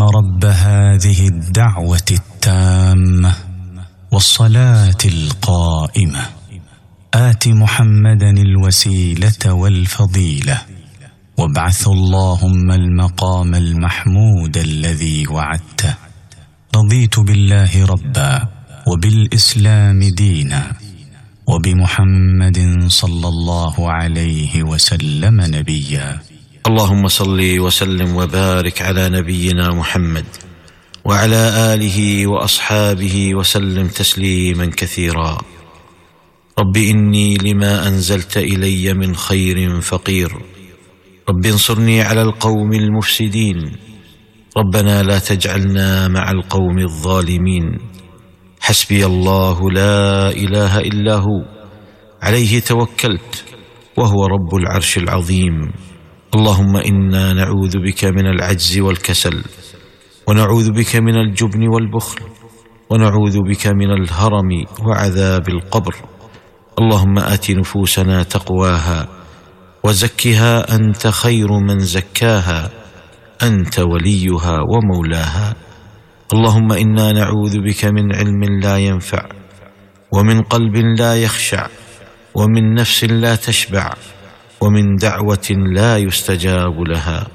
اللهم رب هذه الدعوة التامة والصلاة القائمة آت محمدا الوسيلة والفضيلة وابعثه اللهم المقام المحمود الذي وعدته. رضيت بالله ربا وبالإسلام دينا وبمحمد صلى الله عليه وسلم نبيا. اللهم صل وسلم وبارك على نبينا محمد وعلى آله وأصحابه وسلم تسليما كثيرا. رب إني لما أنزلت إلي من خير فقير، رب انصرني على القوم المفسدين، ربنا لا تجعلنا مع القوم الظالمين. حسبي الله لا إله إلا هو عليه توكلت وهو رب العرش العظيم. اللهم إنا نعوذ بك من العجز والكسل، ونعوذ بك من الجبن والبخل، ونعوذ بك من الهرم وعذاب القبر. اللهم آت نفوسنا تقواها وزكها أنت خير من زكاها، أنت وليها ومولاها. اللهم إنا نعوذ بك من علم لا ينفع، ومن قلب لا يخشع، ومن نفس لا تشبع، ومن دعوة لا يستجاب لها.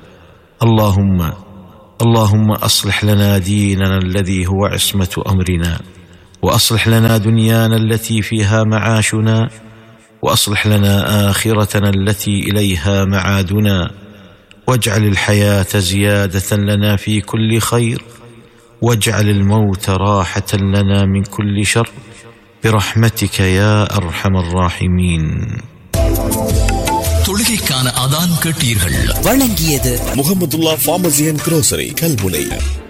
اللهم أصلح لنا ديننا الذي هو عصمة أمرنا، وأصلح لنا دنيانا التي فيها معاشنا، وأصلح لنا آخرتنا التي إليها معادنا، واجعل الحياة زيادة لنا في كل خير، واجعل الموت راحة لنا من كل شر، برحمتك يا أرحم الراحمين. தொழுகைக்கான அதான் கேட்டீர்கள். வழங்கியது Mahmudullah pharmacy and grocery Kalmunai.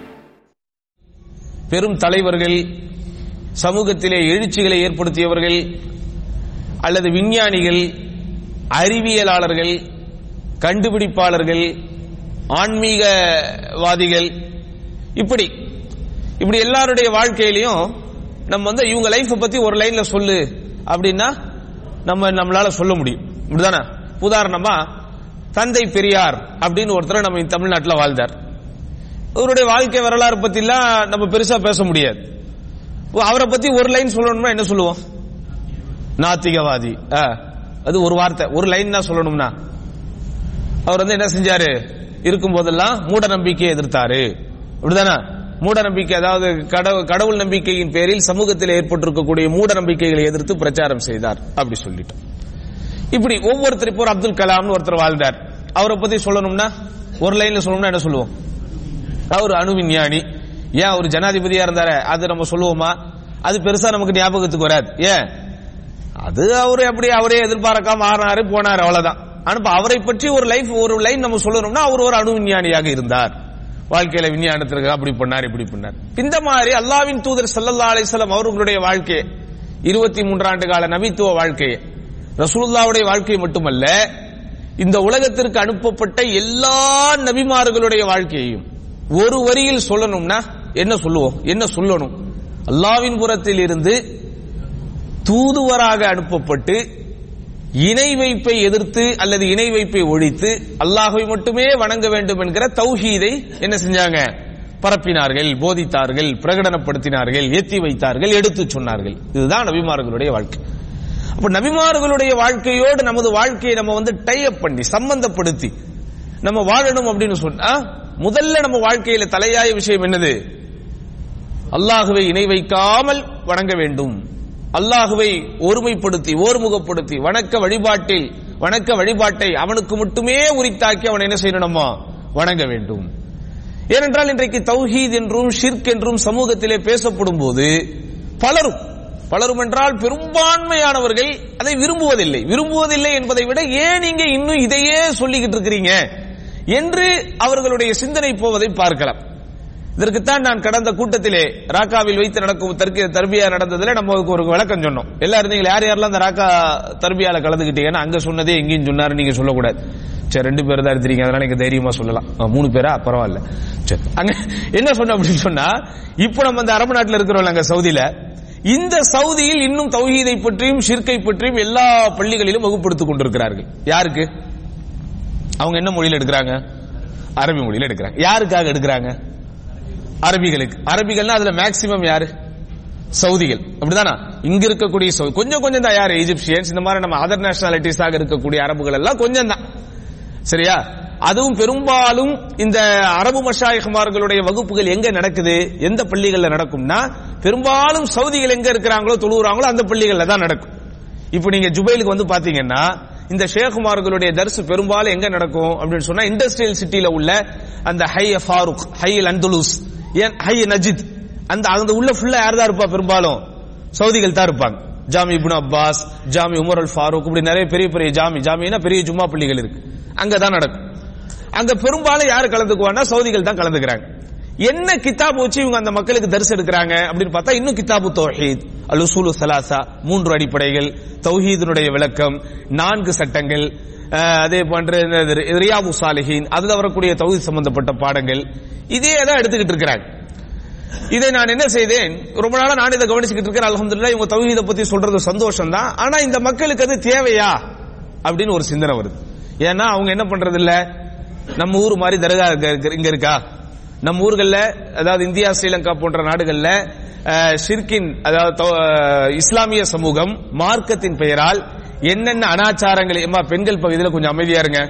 பெரும் தலைவர்கள், சமூகத்திலே எழுச்சிகளை ஏற்படுத்தியவர்கள், அல்லது விஞ்ஞானிகள், அறிவியலாளர்கள், கண்டுபிடிப்பாளர்கள், ஆன்மீகவாதிகள், இப்படி எல்லாருடைய வாழ்க்கையிலையும் நம்ம இவங்க லைஃப் பத்தி ஒரு லைன்ல சொல்லு அப்படின்னா நம்மளால சொல்ல முடியும். இப்படிதானே? உதாரணமா தந்தை பெரியார் அப்படின்னு ஒருத்தர் நம்ம தமிழ்நாட்டில் வாழ்ந்தார். அவருடைய வாழ்க்கை வரலாறு பத்தி எல்லாம் நம்ம பெருசா பேச முடியாது. அவரை பத்தி ஒரு லைன் சொல்லணும்னா என்ன சொல்லுவோம்? நாத்திகவாதி. அது ஒரு வார்த்தை, ஒரு லைன் தான் சொல்லணும்னா. அவர் என்ன செஞ்சாரு? இருக்கும் போதெல்லாம் மூட நம்பிக்கையை எதிர்த்தாரு. அப்படிதானே? மூட நம்பிக்கை, அதாவது கடவுள் நம்பிக்கையின் பேரில் சமூகத்தில் ஏற்பட்டிருக்கக்கூடிய மூட நம்பிக்கைகளை எதிர்த்து பிரச்சாரம் செய்தார் அப்படி சொல்லிட்டோம். இப்படி ஒவ்வொருத்தர், இப்போ அப்துல் கலாம்னு ஒருத்தர் வாழ்ந்தார். அவரை பத்தி சொல்லணும்னா ஒரு லைன்ல சொல்லணும்னா என்ன சொல்லுவோம்? அவர் அணு விஞ்ஞானி. ஏன் அவர் ஜனாதிபதியா இருந்தாரு, அது நம்ம சொல்லுவோமா? அது பெருசா நமக்கு ஞாபகத்துக்கு வராது. ஏன்? அது அவரு அப்படி அவரே எதிர்பார்க்காம ஆனாரு போனாரு, அவ்வளவுதான். ஆனா அவரை பற்றி ஒரு லைன் நம்ம சொல்லணும்னா அவர் ஒரு அணு விஞ்ஞானியாக இருந்தார், வாழ்க்கையில விஞ்ஞானத்திற்கு அப்படி பண்ணார் இப்படி பண்ணார். இந்த மாதிரி அல்லாஹ்வின் தூதர் ஸல்லல்லாஹு அலைஹி வஸல்லம் அவர்களுடைய வாழ்க்கையை, 23 ஆண்டு கால நபித்துவ வாழ்க்கையை, ரசூலுல்லாஹ்வுடைய வாழ்க்கை மட்டுமல்ல, இந்த உலகத்திற்கு அனுப்பப்பட்ட எல்லா நபிமார்களுடைய வாழ்க்கையையும் ஒரு வரியில் சொல்லணும்னா என்ன சொல்லுவோம்? என்ன சொல்லணும்? அல்லாஹ்வின் புறத்தில் இருந்து தூதுவராக அனுப்பப்பட்டு இணை வைப்பை எதிர்த்து அல்லது இணை வைப்பை ஒழித்து அல்லாஹ்வை மட்டுமே வணங்க வேண்டும் என்கிற தௌஹீதை என்ன செஞ்சாங்க? பரப்பினார்கள், போதித்தார்கள், பிரகடனப்படுத்தினார்கள், ஏத்தி வைத்தார்கள், எடுத்து சொன்னார்கள். இதுதான் நபிமார்களுடைய வாழ்க்கை. அப்ப நபிமார்களுடைய வாழ்க்கையோடு நமது வாழ்க்கையை நம்ம டை அப் பண்ணி சம்பந்தப்படுத்தி நம்ம வாழணும் அப்படின்னு சொன்னா முதல்ல நம்ம வாழ்க்கையில தலையாய விஷயம் என்னது? அல்லாஹ்வை இணை வைக்காமல் வணங்க வேண்டும். அல்லாஹ்வை ஒருமைப்படுத்தி ஓர்முகப்படுத்தி வணக்க வழிபாட்டை அவனுக்கு மட்டுமே உரித்தாக்கி அவன் என்ன செய்யணுமா? வணங்க வேண்டும். ஏனென்றால் இன்றைக்கு தௌஹீத் என்றும் ஷிர்க் என்றும் சமூகத்திலே பேசப்படும் போது பலரும் என்றால் பெரும்பான்மையானவர்கள் அதை விரும்புவதில்லை என்பதை விட ஏன் நீங்க இன்னும் இதையே சொல்லிக்கிட்டு இருக்கிறீங்க என்று அவர்களுடைய சிந்தனை போவதை பார்க்கலாம். இதற்குத்தான் நான் கடந்த கூட்டத்திலே ராக்காவில் வைத்து நடக்கும் தர்பியா நடந்ததுல நம்ம ஒரு விளக்கம் சொன்னோம். எல்லாரும் நீங்க யாரெல்லாம் அந்த ராக்கா தர்பியால கலந்துக்கிட்டீங்கன்னா அங்க சொன்னதே எங்கேயும் சொன்னாரு நீங்க சொல்லக்கூடாது. சரி, 2 பேர் தான் இருந்தீங்க, அதனால நீங்க தைரியமா சொல்லலாம். 3 பேரா பரவாயில்ல. சரி, அங்க என்ன சொன்ன அப்படின்னு சொன்னா, இப்ப நம்ம அந்த அரபு நாட்டில் இருக்கிறோம் அங்க சவுதியில, இந்த சவுதியில் இன்னும் தௌஹீதை பற்றியும் ஷிர்கை பற்றியும் எல்லா பள்ளிகளிலும் வகுப்படுத்திக் கொண்டிருக்கிறார்கள். யாருக்கு? அவங்க என்ன மொழியில் எடுக்கிறாங்க? அரபி மொழியில் எடுக்கிறாங்க. யாருக்காக எடுக்கிறாங்க? அரபிகள்னா அதுல மேக்சிமம் யாரு? சவுதிகள், அப்படிதானா? இங்க இருக்கக்கூடிய கொஞ்சம் கொஞ்சம் தான் யாரு? எஜிப்சியன்ஸ், இந்த மாதிரி நம்ம அதர் நேஷனாலிட்டிஸாக இருக்கக்கூடிய அரபுகள் எல்லாம் கொஞ்சம் தான், சரியா? அதுவும் பெரும்பாலும் இந்த அரபு மஷாயிஹ்மார்களுடைய வகுப்புகள் எங்க நடக்குது, எந்த பள்ளிகள்ல நடக்கும்னா, பெரும்பாலும் சவுதிகள் எங்க இருக்கிறாங்களோ தொழுகிறாங்களோ அந்த பள்ளிகள்ல தான் நடக்கும். இப்ப நீங்க ஜுபைலுக்கு வந்து பாத்தீங்கன்னா இந்த ஷேகுமார்களுடைய தர்ஸ் பெரும்பாலும் எங்க நடக்கும் அப்படின்னு சொன்னா, இண்டஸ்ட்ரியல் சிட்டில உள்ள அந்த high Farooq, high அந்துலுஸ், high Najith, அந்த உள்ள ஃபுல்லா யார் தான் இருப்பா? பெரும்பாலும் சவுதிகள் தான் இருப்பாங்க. ஜாமி இப்னு அப்பாஸ், ஜாமி உமர் அல் ஃபாரூக், இப்படி நிறைய பெரிய பெரிய ஜாமினா பெரிய ஜும்மா பள்ளிகள் இருக்கு, அங்கதான் நடக்கும். அங்க பெரும்பாலும் யாரு கலந்துக்குவான்னா சவுதிகள் தான் கலந்துக்கிறாங்க. என்ன கிதாப் வச்சு இவங்க அந்த மக்களுக்கு தரிசு எடுக்கிறாங்க அப்படின்னு பார்த்தா, இன்னும் கிதாபு தௌஹீத், அல் உஸூலு ஸலாஸா, 3 அடிப்படைகள், தௌஹீதினுடைய விளக்கம், 4 சட்டங்கள், அதே போன்ற ரியாது ஸாலிஹீன், அதுல வரக்கூடிய தௌஹீத் சம்பந்தப்பட்ட பாடங்கள், இதே தான் எடுத்துக்கிட்டு இருக்கிறாங்க. இதை நான் என்ன செய்தேன், ரொம்ப நாளா நான் இதை கவனிச்சுக்கிட்டு இருக்கேன். அல்ஹம்துலில்லாஹ் இவங்க தௌஹீதை பத்தி சொல்றது சந்தோஷம் தான். ஆனா இந்த மக்களுக்கு அது தேவையா அப்படின்னு ஒரு சிந்தனை வருது. ஏன்னா அவங்க என்ன பண்றது இல்ல, நம்ம ஊர் மாதிரி தர்கா இங்க இருக்கா? நம்ம ஊர்கள்ல, அதாவது இந்தியா, ஸ்ரீலங்கா போன்ற நாடுகள்ல ஷிர்கின், அதாவது இஸ்லாமிய சமூகம் மார்க்கத்தின் பெயரால் என்னென்ன அனாச்சாரங்கள், பெண்கள் பகுதியில் கொஞ்சம் அமைதியா இருங்க,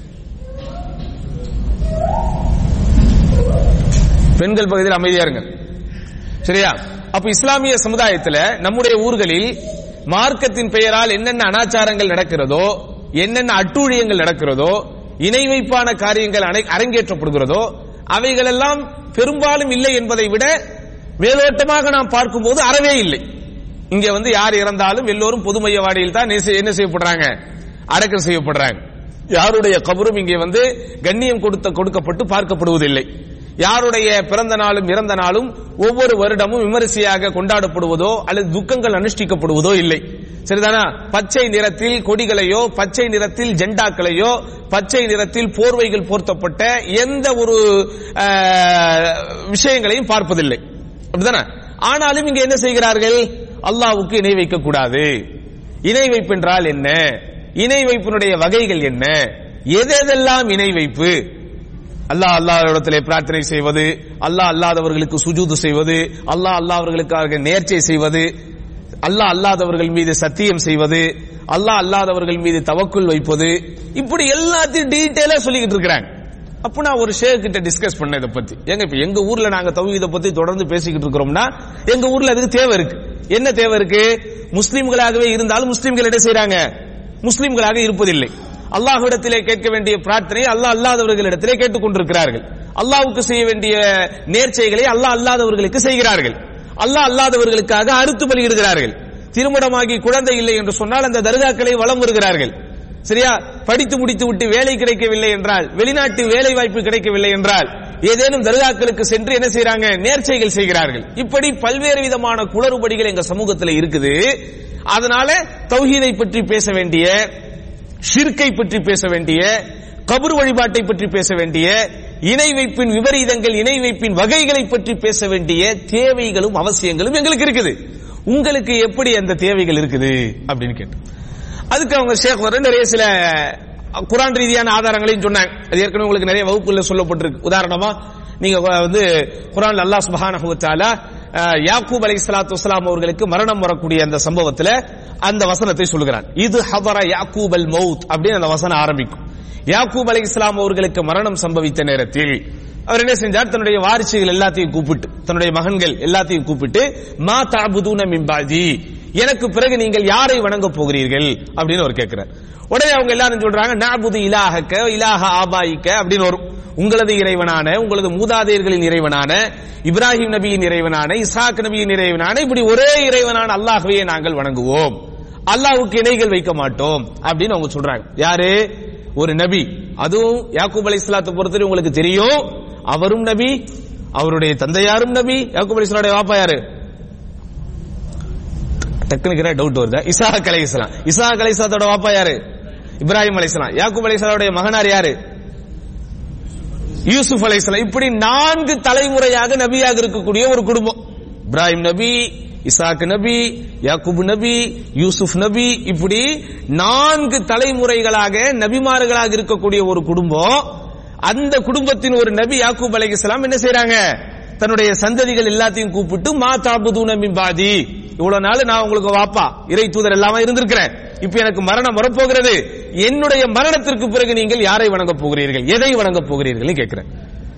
பெண்கள் பகுதியில் அமைதியா இருங்க, சரியா? அப்ப இஸ்லாமிய சமுதாயத்தில் நம்முடைய ஊர்களில் மார்க்கத்தின் பெயரால் என்னென்ன அனாச்சாரங்கள் நடக்கிறதோ, என்னென்ன அட்டூழியங்கள் நடக்கிறதோ, இணை வைப்பான காரியங்கள் அரங்கேற்றப்படுகிறதோ, அவைகளெல்லாம் பெரும்பாலும் இல்லை என்பதை விட மேலோட்டமாக நாம் பார்க்கும்போது அறவே இல்லை. இங்க வந்து யார் இறந்தாலும் எல்லோரும் பொதுமையவாடியில் தான் என்ன செய்யப்படுறாங்க? அடக்கம் செய்யப்படுறாங்க. யாருடைய கபரும் இங்கே வந்து கண்ணியம் கொடுக்கப்பட்டு பார்க்கப்படுவதில்லை. யாருடைய பிறந்த நாளும் இறந்த நாளும் ஒவ்வொரு வருடமும் விமரிசையாக கொண்டாடப்படுவதோ அல்லது துக்கங்கள் அனுஷ்டிக்கப்படுவதோ இல்லை, சரிதானா? பச்சை நிறத்தில் கொடிகளையோ, பச்சை நிறத்தில் ஜெண்டாக்களையோ, பச்சை நிறத்தில் போர்வைகள் போர்த்தப்பட்ட எந்த ஒரு விஷயங்களையும் பார்ப்பதில்லை, அப்படிதானே? ஆனாலும் இங்க என்ன செய்கிறார்கள்? அல்லாஹ்வுக்கு இணை வைக்க கூடாது. இணை வைப்பு என்றால் என்ன? இணை வைப்பினுடைய வகைகள் என்ன? எதெல்லாம் இணை வைப்பு? அல்லாஹ்விடத்திலே பிரார்த்தனை செய்வது, அல்லாஹ் அல்லாதவர்களுக்கு சுஜூது செய்வது, அல்லாஹ் அல்லாதவர்களுக்காக நேர்ச்சை செய்வது, அல்லாஹ் அல்லாதவர்கள் மீது சத்தியம் செய்வது, அல்லாஹ் அல்லாதவர்கள் மீது தவக்குல் வைப்பது, இப்படி எல்லாத்தையும் டீடைலா சொல்லிக்கிட்டு இருக்கிறாங்க. அப்ப நான் ஒரு ஷேக் கிட்ட டிஸ்கஸ் பண்ண இதை பத்தி. இப்ப எங்க ஊர்ல நாங்க தௌஹீதை பத்தி தொடர்ந்து பேசிக்கிட்டு இருக்கிறோம்னா, எங்க ஊர்ல அதுக்கு தேவை இருக்கு. என்ன தேவை இருக்கு? முஸ்லிம்களாகவே இருந்தாலும் முஸ்லிம்கள் என்ன செய்யறாங்க? முஸ்லிம்களாக இருப்பதில்லை. அல்லாஹ்விடத்திலே கேட்க வேண்டிய பிரார்த்தனை அல்லாஹ் அல்லாதவர்களிடத்திலே கேட்டுக் கொண்டிருக்கிறார்கள். அல்லாஹ்வுக்கு செய்ய வேண்டிய நேர்ச்சைகளை அல்லாஹ் அல்லாதவர்களுக்கு செய்கிறார்கள். அல்லாஹ் அல்லாதவர்களுக்காக அறுத்து பலியிடுகிறார்கள். திருமணமாகி குழந்தை இல்லை என்று சொன்னால் அந்த தர்காக்களை வலம் வருகிறார்கள், சரியா? படித்து முடித்து விட்டு வேலை கிடைக்கவில்லை என்றால், வெளிநாட்டு வேலை வாய்ப்பு கிடைக்கவில்லை என்றால் ஏதேனும் தர்காக்களுக்கு சென்று என்ன செய்யறாங்க? நேர்ச்சைகள் செய்கிறார்கள். இப்படி பல்வேறு விதமான குளறுபடிகள் எங்க சமூகத்தில் இருக்குது. அதனால தௌஹீதை பற்றி பேச வேண்டிய, ஷிர்கை பற்றி பேச வேண்டிய, கபர் வழிபாட்டை பற்றி பேச வேண்டிய, இணை வைப்பின் விபரீதங்கள், இணை வைப்பின் வகைகளை பற்றி பேச வேண்டிய தேவைகளும் அவசியங்களும் எங்களுக்கு இருக்குது. உங்களுக்கு எப்படி அந்த தேவைகள் இருக்குது அப்படின்னு கேட்டு, அதுக்கு அவங்க ஷேக் நிறைய சில குர்ஆன் ரீதியான ஆதாரங்களையும் சொன்னாங்க. அது ஏற்கனவே உங்களுக்கு நிறைய வகுப்புல சொல்லப்பட்டிருக்கு. உதாரணமா நீங்க வந்து குர்ஆன்ல அல்லாஹ் சுப்ஹானஹு வ தஆலா யாக்கூப் அலைஹிஸ்ஸலாத்து வஸ்ஸலாம் அவர்களுக்கு மரணம் வரக்கூடிய அந்த சம்பவத்துல அந்த வசனத்தை சொல்லுகிறான். இது ஹதர யாக்கூப் அல் மௌத் அப்படின்னு அந்த வசனம் ஆரம்பிக்கும். யாக்கூப் அலைஹிஸ்ஸலாம் அவர்களுக்கு மரணம் சம்பவித்த நேரத்தில் அவர் என்ன செஞ்சார்? தன்னுடைய வாரிசுகள் எல்லாத்தையும் கூப்பிட்டு, தன்னுடைய மகன்கள் எல்லாத்தையும் கூப்பிட்டு, மா தஅபுதூன மின் பாதி, எனக்கு பிறகு நீங்கள் யாரை வணங்க போகிறீர்கள் அப்படின்னு அவர் கேட்கிறார். உடனே அவங்க எல்லாரும் சொல்றாங்க, நஅபுது இலாஹக இலாஹ ஆபாயிக்க அப்படின்னு வரும். உங்களது இறைவனான, உங்களது மூதாதையர்களின் இறைவனான, இப்ராஹிம் நபியின் இறைவனான, இஸ்ஹாக் நபியின் இறைவனான, இப்படி ஒரே இறைவனான அல்லாஹ்வையே நாங்கள் வணங்குவோம், அல்லாஹ்வுக்கு இணைகள் வைக்க மாட்டோம் அப்படின்னு அவங்க சொல்றாங்க. யாரு? ஒரு நபி. அதுவும் யாக்கூப் அலைஹிஸ்ஸலாத்தை பொறுத்தவரை உங்களுக்கு தெரியும், அவரும் நபி, அவருடைய தந்தையாரும் நபி. யாக்கூப் அலைஹிஸ்ஸலாமுடைய வாப்பா யாரு? டக்குனு டவுட் வருது. இஸ்ஹாக் அலைஹிஸ்ஸலாம். இஸ்ஹாக் அலைஹிஸ்ஸலாத்தோட வாப்பா யாரு? இப்ராஹிம் அலைஹிஸ்ஸலாம். யாக்கூப் அலைஹிஸ்ஸலாமுடைய மகனார் யாரு? யூசுப் அலைஹிஸ்ஸலாம். இப்படி 4 தலைமுறையாக நபியாக இருக்கக்கூடிய ஒரு குடும்பம். இப்ராஹிம் நபி, இஸ்ஹாக் நபி, யாக்கூப் நபி, யூசுப் நபி, இப்படி 4 தலைமுறைகளாக நபிமார்களாக இருக்கக்கூடிய ஒரு குடும்பம். அந்த குடும்பத்தின் ஒரு நபி யாக்கூப் அலைஹிஸ்ஸலாம் என்ன செய்றாங்க? தன்னுடைய சந்ததிகள் எல்லாத்தையும் கூப்பிட்டு மா தாபுதூன மின் பாதி, இவ்வளவு நாள் நான் உங்களுக்கு வாப்பா இறை தூதர் எல்லாமே இருந்திருக்கிறேன், இப்ப எனக்கு மரணம் வரப்போகிறது, என்னுடைய மரணத்திற்கு பிறகு நீங்கள் யாரை வணங்க போகிறீர்கள், எதை வணங்க போகிறீர்கள் கேட்கிறேன்.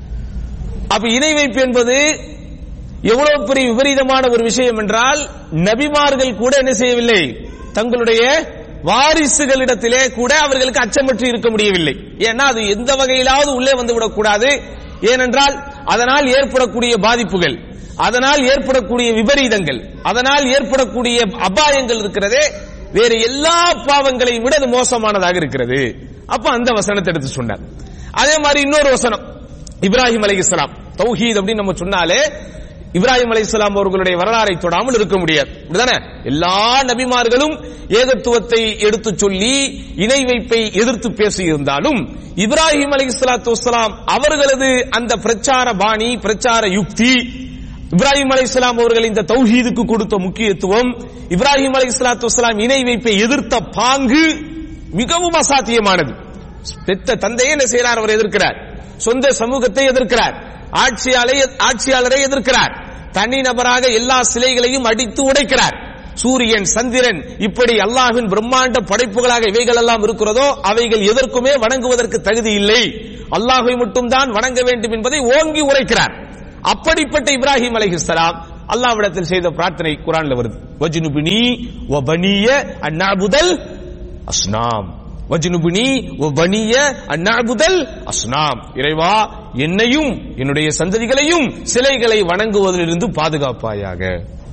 அப்ப இணை வைப்பு என்பது எவ்வளவு பெரிய விபரீதமான ஒரு விஷயம் என்றால், நபிமார்கள் கூட என்ன செய்யவில்லை, தங்களுடைய வாரிசுகளிடத்திலே கூட அவர்களுக்கு அச்சமற்று இருக்க முடியவில்லை. ஏன்னா அது எந்த வகையிலாவது உள்ளே வந்து விடக்கூடாது. ஏனென்றால் அதனால் ஏற்படக்கூடிய பாதிப்புகள், அதனால் ஏற்படக்கூடிய விபரீதங்கள், அதனால் ஏற்படக்கூடிய அபாயங்கள் இருக்கிறதே வேறு எல்லா பாவங்களையும் விட அது மோசமானதாக இருக்கிறது. அப்ப அந்த வசனத்தை எடுத்து சொன்னார். அதே மாதிரி இன்னொரு வசனம், இப்ராஹிம் அலைஹிஸ்ஸலாம் தௌஹீத் அப்படின்னு நம்ம சொன்னாலே இப்ராஹிம் அலைஹிஸ்ஸலாம் அவர்களுடைய வரலாறை தொடாமல் இருக்க முடியாது. அப்படிதானே? எல்லா நபிமார்களும் ஏகத்துவத்தை எடுத்து சொல்லி இணை வைப்பை எதிர்த்து பேசியிருந்தாலும் இப்ராஹிம் அலைஹிஸ்ஸலாத்து வஸ்ஸலாம் அவர்களது அந்த பிரச்சார பாணி, பிரச்சார யுக்தி, இப்ராஹிம் அலைஹிஸ்ஸலாம் அவர்கள் இந்த தௌஹீதுக்கு கொடுத்த முக்கியத்துவம், இப்ராஹிம் அலைஹிஸ்ஸலாத்து வஸ்ஸலாம் இணை வைப்பை எதிர்த்த பாங்கு மிகவும் அசாத்தியமானது. பெத்த தந்தையை என்ன செய்கிறார், அவர் எதிர்க்கிறார், சொந்த சமூகத்தை எதிர்க்கிறார், ஆட்சியாளரை எதிர்க்கிறார், தனிநபராக எல்லா சிலைகளையும் அடித்து உடைக்கிறார், சூரியன் சந்திரன் இப்படி அல்லாஹ்வின் பிரம்மாண்ட படைப்புகளாக இவைகள் எல்லாம் இருக்கிறதோ அவைகள் எதற்குமே வணங்குவதற்கு தகுதி இல்லை, அல்லாஹ்வை மட்டும்தான் வணங்க வேண்டும் என்பதை ஓங்கி உரைக்கிறார். அப்படிப்பட்ட இப்ராஹிம் அலைஹிஸ்ஸலாம் அல்லாஹ்விடத்தில் செய்த பிரார்த்தனை குர்ஆன்ல வருது, வஜ்னுபினி வ பனிய அன் நஅபுதல் அஸ்னாம், வஜ்னுபினி வ பனிய அன் நஅபுதல் அஸ்னாம், இறைவா என்னையும் என்னுடைய சந்ததிகளையும் சிலைகளை வணங்குவதிலிருந்து பாதுகாப்பாயாக.